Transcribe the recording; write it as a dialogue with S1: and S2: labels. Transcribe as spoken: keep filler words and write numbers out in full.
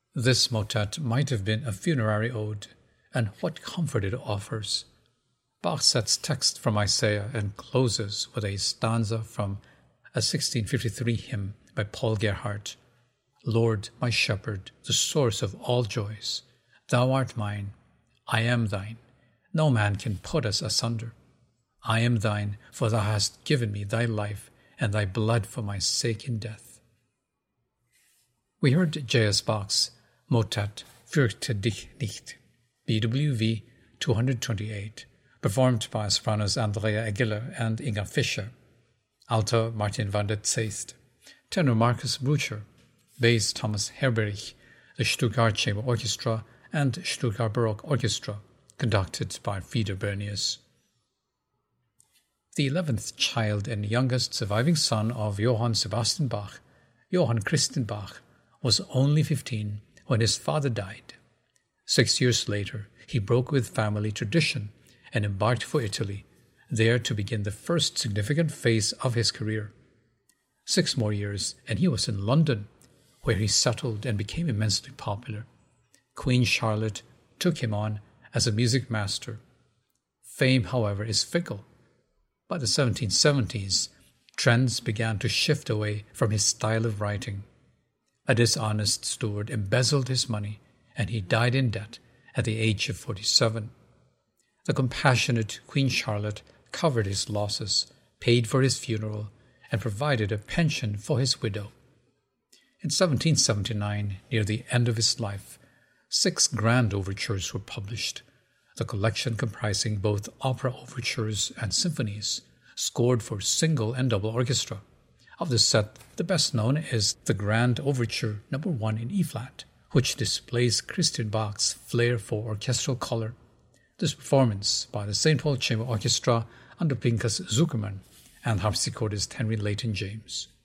S1: This motet might have been a funerary ode, and what comfort it offers. Bach sets text from Isaiah and closes with a stanza from a sixteen fifty-three hymn by Paul Gerhardt. Lord, my shepherd, the source of all joys, thou art mine, I am thine, no man can put us asunder. I am thine, for thou hast given me thy life, and thy blood for my sake in death. We heard J S. Bach's Motet Fürchte dich nicht, B W V two twenty-eight, performed by sopranos Andrea Aguilar and Inga Fischer, alto Martin van der Zeist, tenor Markus Brucher, bass Thomas Herberich, the Stuttgart Chamber Orchestra and Stuttgart Baroque Orchestra, conducted by Frieder Bernius. The eleventh child and youngest surviving son of Johann Sebastian Bach, Johann Christian Bach, was only fifteen when his father died. Six years later, he broke with family tradition and embarked for Italy, there to begin the first significant phase of his career. Six more years, and he was in London, where he settled and became immensely popular. Queen Charlotte took him on as a music master. Fame, however, is fickle. By the seventeen seventies, trends began to shift away from his style of writing. A dishonest steward embezzled his money, and he died in debt at the age of forty-seven. The compassionate Queen Charlotte covered his losses, paid for his funeral, and provided a pension for his widow. In seventeen seventy-nine, near the end of his life, six grand overtures were published, the collection comprising both opera overtures and symphonies, scored for single and double orchestra. Of the set, the best known is the Grand Overture Number One in E-flat, which displays Christian Bach's flair for orchestral color. This performance by the Saint Paul Chamber Orchestra under Pinkas Zukerman and harpsichordist Henry Layton James.